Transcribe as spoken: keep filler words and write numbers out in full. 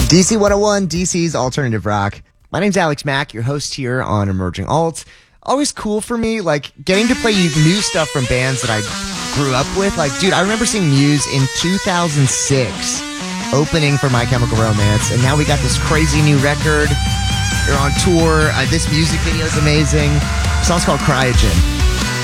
D C one oh one, D C's Alternative Rock. My name's Alex Mack, your host here on Emerging Alt. Always cool for me, like, getting to play new stuff from bands that I grew up with. Like, dude, I remember seeing Muse in two thousand six, opening for My Chemical Romance, and now we got this crazy new record. They're on tour. Uh, this music video is amazing. The song's called Cryogen.